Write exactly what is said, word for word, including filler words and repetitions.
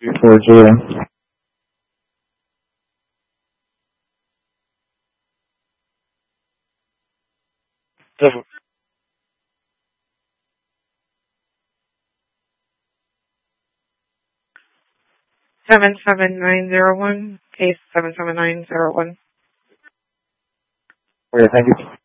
four zero. Seven. Seven seven nine zero one. Case seven seven nine zero one. Okay, thank you.